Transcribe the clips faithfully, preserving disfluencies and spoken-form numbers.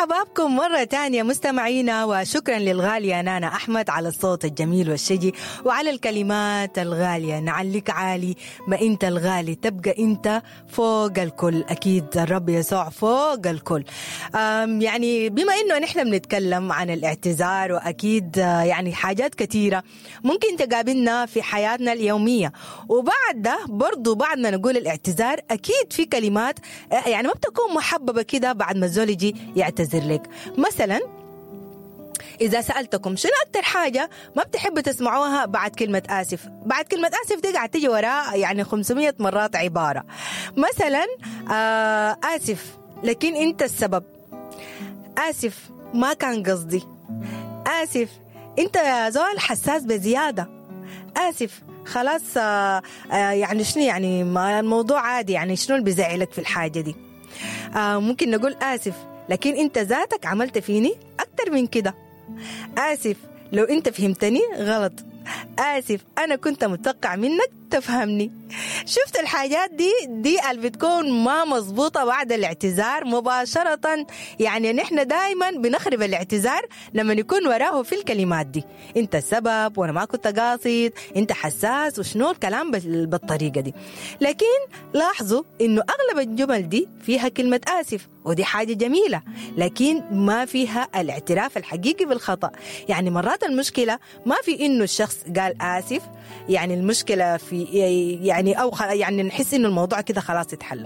مرحبا بكم مرة تانية مستمعينا، وشكرا للغالية نانا أحمد على الصوت الجميل والشجي وعلى الكلمات الغالية. نعليك عالي، ما أنت الغالي، تبقى أنت فوق الكل. أكيد الرب يسوع فوق الكل. يعني بما أنه نحن بنتكلم عن الاعتذار، وأكيد يعني حاجات كثيرة ممكن تقابلنا في حياتنا اليومية، وبعد ده برضو بعد ما نقول الاعتذار أكيد في كلمات يعني ما بتكون محببة كده بعد ما الزول يجي يعتذر لك. مثلا إذا سألتكم شنو أكتر حاجة ما بتحب تسمعوها بعد كلمة آسف، بعد كلمة آسف دي قاعد تيجي وراء يعني خمسمية مرات عبارة. مثلا آه آسف لكن أنت السبب، آسف ما كان قصدي، آسف أنت يا زول حساس بزيادة، آسف خلاص آه آه يعني شنو يعني ما الموضوع عادي، يعني شنو اللي بيزعلك في الحاجة دي. آه ممكن نقول آسف لكن أنت ذاتك عملت فيني أكتر من كده، آسف لو أنت فهمتني غلط، آسف أنا كنت متوقع منك تفهمني. شفت الحاجات دي دي اللي بتكون ما مظبوطة بعد الاعتذار مباشرة. يعني نحن دايما بنخرب الاعتذار لما يكون وراه في الكلمات دي، انت السبب وانا ما كنت قاصد، انت حساس، وشنو الكلام بالطريقة دي. لكن لاحظوا انه اغلب الجمل دي فيها كلمة آسف، ودي حاجة جميلة، لكن ما فيها الاعتراف الحقيقي بالخطأ. يعني مرات المشكلة ما في انه الشخص قال آسف، يعني المشكلة في يعني أو يعني نحس إنه الموضوع كده خلاص يتحل.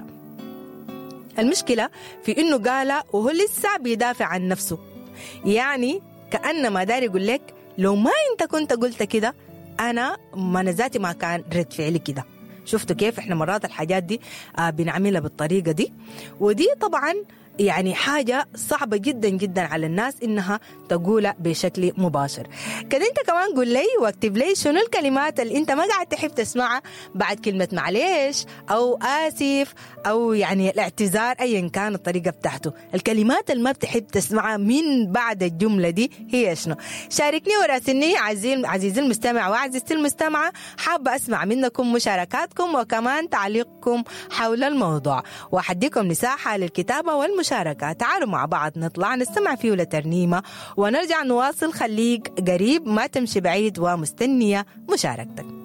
المشكلة في إنه قال وهو لسه بيدافع عن نفسه، يعني كأنما داري يقول لك لو ما أنت كنت قلت كده أنا ما نزاتي ما كان رد فعلي كده. شفتوا كيف إحنا مرات الحاجات دي آه بنعملها بالطريقة دي، ودي طبعا يعني حاجة صعبة جدا جدا على الناس إنها تقولها بشكل مباشر. كده أنت كمان قول لي واكتب لي شنو الكلمات اللي أنت ما قاعد تحب تسمعها بعد كلمة معليش أو آسف أو يعني الاعتذار أيا كان الطريقة بتاعته. الكلمات اللي ما بتحب تسمعها من بعد الجملة دي هي شنو؟ شاركني وراسلني عزيزي عزيزي المستمع وعزيزتي المستمعة، حابة أسمع منكم مشاركاتكم وكمان تعليقكم حول الموضوع، وحديكم مساحة للكتابة والمشاركة. تعالوا مع بعض نطلع نستمع فيه لترنيمة ونرجع نواصل. خليك قريب ما تمشي بعيد ومستنية مشاركتك.